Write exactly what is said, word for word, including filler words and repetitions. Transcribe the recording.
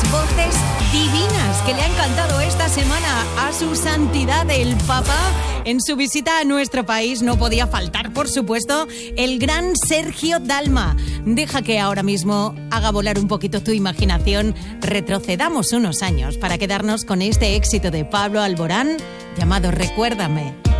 voces divinas que le han cantado esta semana a su santidad el Papa en su visita a nuestro país. No podía faltar, por supuesto, el gran Sergio Dalma. Deja que ahora mismo haga volar un poquito tu imaginación. Retrocedamos unos años para quedarnos con este éxito de Pablo Alborán llamado Recuérdame.